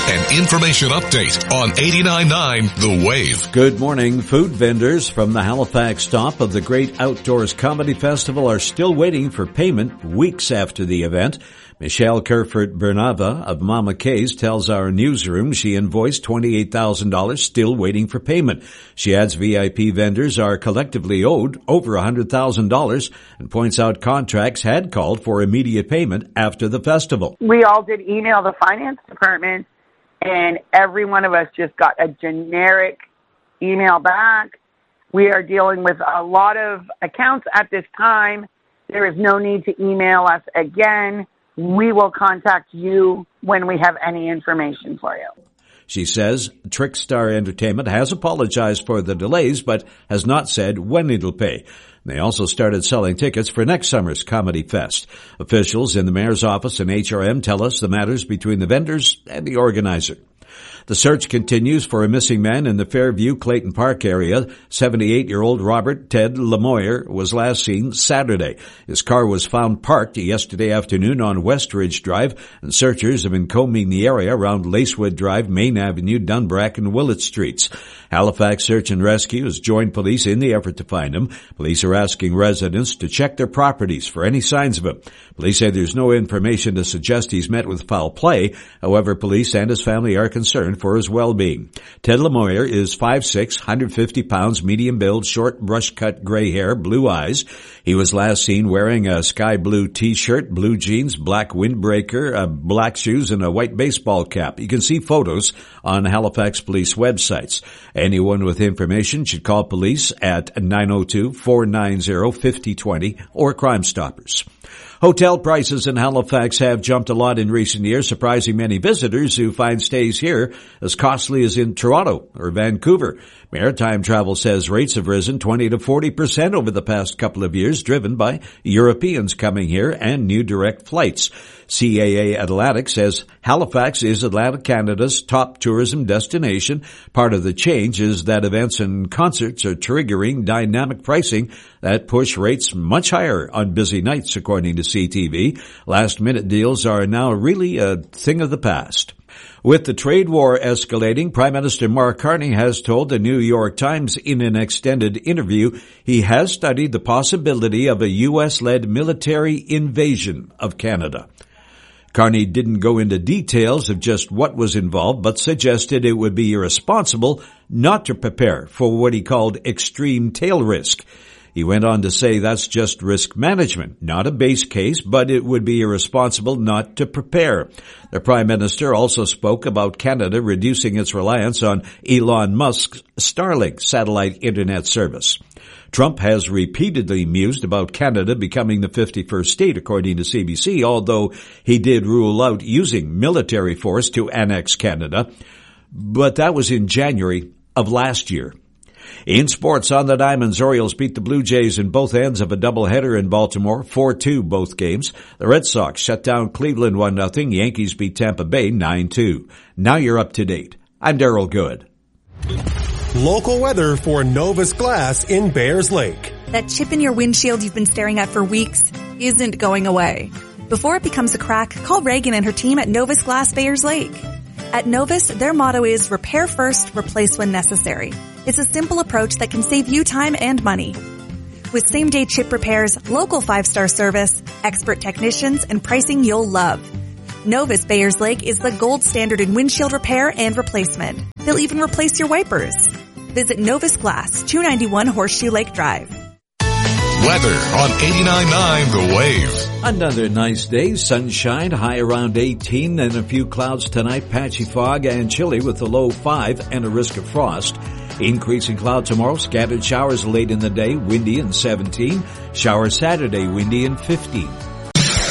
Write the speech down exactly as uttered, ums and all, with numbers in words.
An information update on eighty-nine point nine The Wave. Good morning. Food vendors from the Halifax stop of the Great Outdoors Comedy Festival are still waiting for payment weeks after the event. Michelle Kerfert-Bernava of Mama K's tells our newsroom she invoiced twenty-eight thousand dollars, still waiting for payment. She adds V I P vendors are collectively owed over one hundred thousand dollars and points out contracts had called for immediate payment after the festival. We all did email the finance department, and every one of us just got a generic email back. We are dealing with a lot of accounts at this time. There is no need to email us again. We will contact you when we have any information for you. She says Trickstar Entertainment has apologized for the delays, but has not said when it'll pay. They also started selling tickets for next summer's Comedy Fest. Officials in the mayor's office and H R M tell us the matters between the vendors and the organizer. The search continues for a missing man in the Fairview Clayton Park area. seventy-eight-year-old Robert Ted Lemoyer was last seen Saturday. His car was found parked yesterday afternoon on Westridge Drive, and searchers have been combing the area around Lacewood Drive, Main Avenue, Dunbrack, and Willett Streets. Halifax Search and Rescue has joined police in the effort to find him. Police are asking residents to check their properties for any signs of him. Police say there's no information to suggest he's met with foul play. However, police and his family are concerned for his well-being. Ted Lemoyer is five foot six, one hundred fifty pounds, medium build, short brush-cut gray hair, blue eyes. He was last seen wearing a sky blue t-shirt, blue jeans, black windbreaker, uh, black shoes, and a white baseball cap. You can see photos on Halifax police websites. Anyone with information should call police at nine oh two, four nine zero, five oh two oh or Crime Stoppers. Hotel prices in Halifax have jumped a lot in recent years, surprising many visitors who find stays here as costly as in Toronto or Vancouver. Maritime Travel says rates have risen twenty to forty percent over the past couple of years, driven by Europeans coming here and new direct flights. C A A Atlantic says Halifax is Atlantic Canada's top tourism destination. Part of the change is that events and concerts are triggering dynamic pricing that push rates much higher on busy nights, according to C T V. Last-minute deals are now really a thing of the past. With the trade war escalating, Prime Minister Mark Carney has told the New York Times in an extended interview he has studied the possibility of a U S-led military invasion of Canada. Carney didn't go into details of just what was involved, but suggested it would be irresponsible not to prepare for what he called extreme tail risk. He went on to say that's just risk management, not a base case, but it would be irresponsible not to prepare. The Prime Minister also spoke about Canada reducing its reliance on Elon Musk's Starlink satellite internet service. Trump has repeatedly mused about Canada becoming the fifty-first state, according to C B C, although he did rule out using military force to annex Canada. But that was in January of last year. In sports, on the Diamonds, Orioles beat the Blue Jays in both ends of a doubleheader in Baltimore, four two both games. The Red Sox shut down Cleveland one nothing. Yankees beat Tampa Bay nine two. Now you're up to date. I'm Daryl Good. Local weather for Novus Glass in Bayers Lake. That chip in your windshield you've been staring at for weeks isn't going away. Before it becomes a crack, call Reagan and her team at Novus Glass Bayers Lake. At Novus, their motto is repair first, replace when necessary. It's a simple approach that can save you time and money. With same-day chip repairs, local five-star service, expert technicians, and pricing you'll love. Novus Bayers Lake is the gold standard in windshield repair and replacement. They'll even replace your wipers. Visit Novus Glass, two ninety-one Horseshoe Lake Drive. Weather on eighty-nine point nine The Wave. Another nice day, sunshine, high around eighteen, and a few clouds tonight, patchy fog and chilly with a low five and a risk of frost. Increasing cloud tomorrow, scattered showers late in the day, windy and seventeen. Shower Saturday, windy and fifteen.